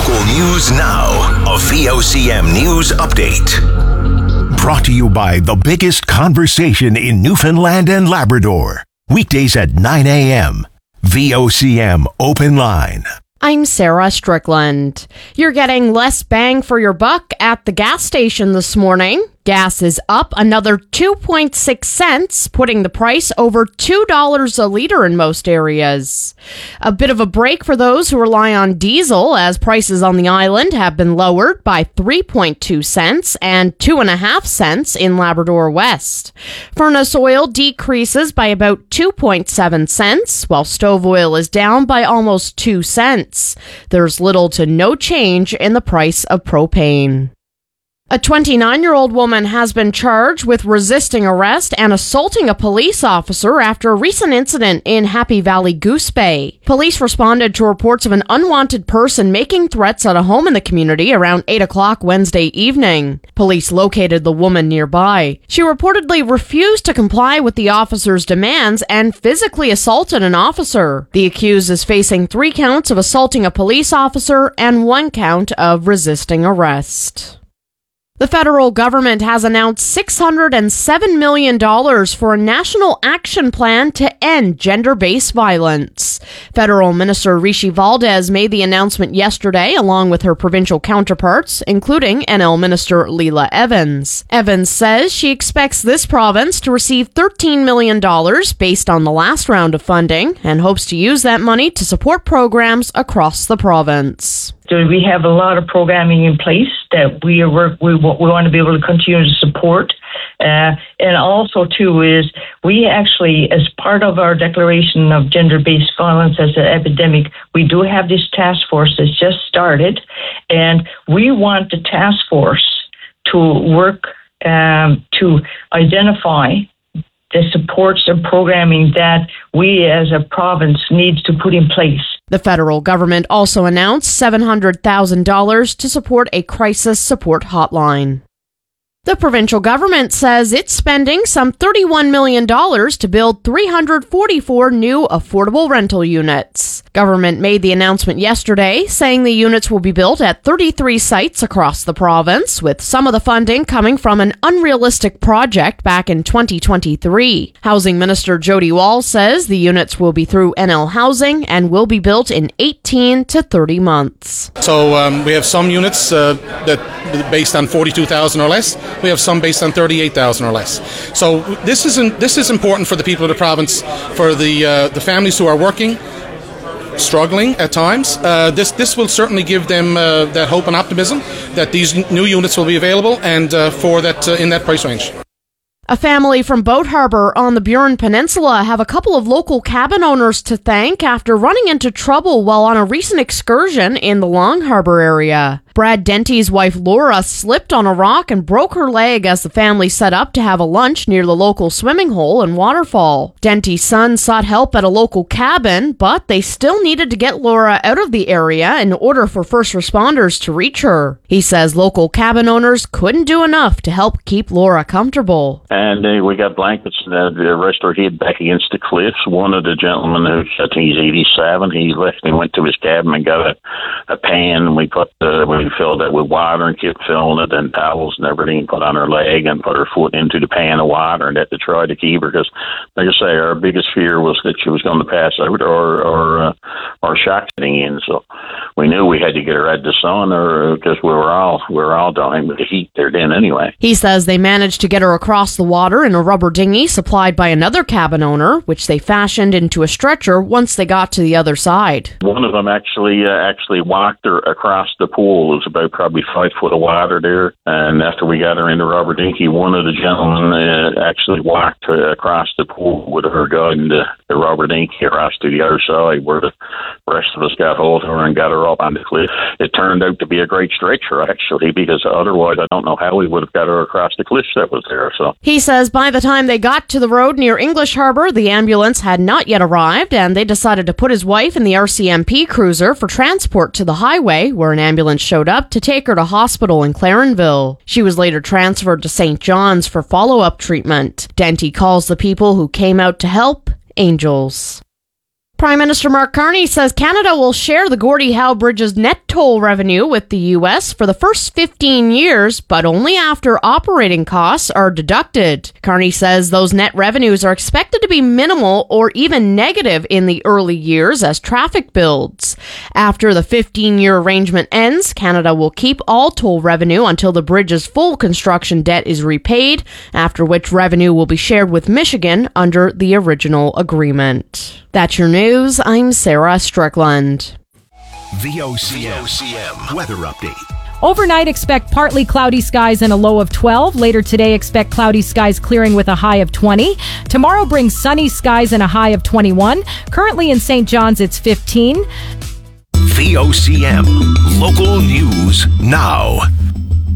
Local news now. A VOCM news update. Brought to you by the biggest conversation in Newfoundland and Labrador. Weekdays at 9 a.m. VOCM Open Line. I'm Sarah Strickland. You're getting less bang for your buck at the gas station this morning. Gas is up another 2.6 cents, putting the price over $2 a litre in most areas. A bit of a break for those who rely on diesel, as prices on the island have been lowered by 3.2 cents and 2.5 cents in Labrador West. Furnace oil decreases by about 2.7 cents, while stove oil is down by almost 2 cents. There's little to no change in the price of propane. A 29-year-old woman has been charged with resisting arrest and assaulting a police officer after a recent incident in Happy Valley Goose Bay. Police responded to reports of an unwanted person making threats at a home in the community around 8 o'clock Wednesday evening. Police located the woman nearby. She reportedly refused to comply with the officer's demands and physically assaulted an officer. The accused is facing 3 counts of assaulting a police officer and 1 count of resisting arrest. The federal government has announced $607 million for a national action plan to end gender-based violence. Federal Minister Rishi Valdez made the announcement yesterday along with her provincial counterparts, including NL Minister Leila Evans. Evans says she expects this province to receive $13 million based on the last round of funding and hopes to use that money to support programs across the province. So we have a lot of programming in place that we want to be able to continue to support. And also, too, is we actually, as part of our declaration of gender-based violence as an epidemic, we do have this task force that's just started. And we want the task force to work to identify the supports and programming that we as a province needs to put in place. The federal government also announced $700,000 to support a crisis support hotline. The provincial government says it's spending some $31 million to build 344 new affordable rental units. Government made the announcement yesterday, saying the units will be built at 33 sites across the province, with some of the funding coming from an unrealistic project back in 2023. Housing Minister Jody Wall says the units will be through NL Housing and will be built in 18 to 30 months. So we have some units that based on 42,000 or less. We have some based on 38,000 or less. So this is important for the people of the province, for the families who are working, struggling at times. This will certainly give them that hope and optimism that these new units will be available and for that in that price range. A family from Boat Harbour on the Burin Peninsula have a couple of local cabin owners to thank after running into trouble while on a recent excursion in the Long Harbour area. Brad Denty's wife Laura slipped on a rock and broke her leg as the family set up to have a lunch near the local swimming hole and waterfall. Denty's son sought help at a local cabin, but they still needed to get Laura out of the area in order for first responders to reach her. He says local cabin owners couldn't do enough to help keep Laura comfortable. And we got blankets that rest our head back against the cliffs. One of the gentlemen, who I think he's 87, he left and went to his cabin and got a pan, and we filled it with water and kept filling it, and towels and everything, put on her leg and put her foot into the pan of water, and that to try to keep her, because, like I say, our biggest fear was that she was going to pass out or shock getting in. So we knew we had to get her out of the sun, or because we were all dying with the heat there then anyway. He says they managed to get her across the water in a rubber dinghy supplied by another cabin owner, which they fashioned into a stretcher once they got to the other side. One of them actually walked her across the pool. It was about probably 5 foot of water there, and after we got her in the rubber dinghy, one of the gentlemen actually walked her across the pool with her guiding the rubber dinghy across to the other side, where the rest of us got hold of her and got her up on the cliff. It turned out to be a great stretcher, actually, because otherwise I don't know how we would have got her across the cliff that was there. So he says by the time they got to the road near English Harbour, the ambulance had not yet arrived, and they decided to put his wife in the RCMP cruiser for transport to the highway, where an ambulance showed up to take her to hospital in Clarenville. She was later transferred to St. John's for follow-up treatment. Denty calls the people who came out to help angels. Prime Minister Mark Carney says Canada will share the Gordie Howe Bridge's net toll revenue with the U.S. for the first 15 years, but only after operating costs are deducted. Carney says those net revenues are expected to be minimal or even negative in the early years as traffic builds. After the 15-year arrangement ends, Canada will keep all toll revenue until the bridge's full construction debt is repaid, after which revenue will be shared with Michigan under the original agreement. That's your news. I'm Sarah Strickland. VOCM weather update. Overnight, expect partly cloudy skies and a low of 12. Later today, expect cloudy skies clearing with a high of 20. Tomorrow brings sunny skies and a high of 21. Currently in St. John's, it's 15. VOCM local news now.